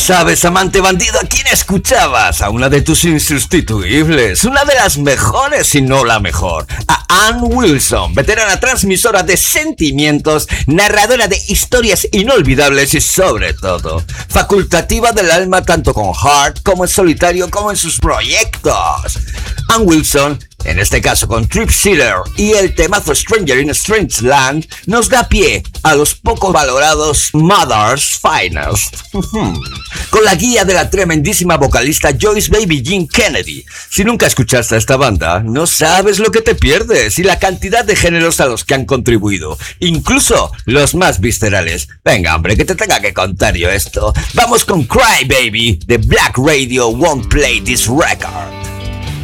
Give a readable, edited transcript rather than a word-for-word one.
¿Sabes, amante bandido, a quién escuchabas? A una de tus insustituibles, una de las mejores, si no la mejor, a Ann Wilson, veterana transmisora de sentimientos, narradora de historias inolvidables y sobre todo, facultativa del alma tanto con Heart como en solitario como en sus proyectos. Ann Wilson, en este caso con Trip Sealer y el temazo Stranger in a Strange Land, nos da pie a los poco valorados Mother's Finest, con la guía de la tremendísima vocalista Joyce Baby Jean Kennedy. Si nunca escuchaste a esta banda, no sabes lo que te pierdes y la cantidad de géneros a los que han contribuido, incluso los más viscerales. Venga, hombre, que te tenga que contar yo esto. Vamos con Cry Baby, de Black Radio Won't Play This Record.